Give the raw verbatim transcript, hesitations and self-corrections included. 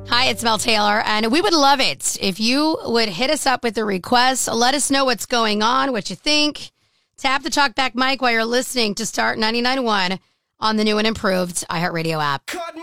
Hi, it's Mel Taylor, and we would love it if you would hit us up with a request. Let us know what's going on, what you think. Tap the talkback mic while you're listening to Start ninety-nine point one on the new and improved iHeartRadio app.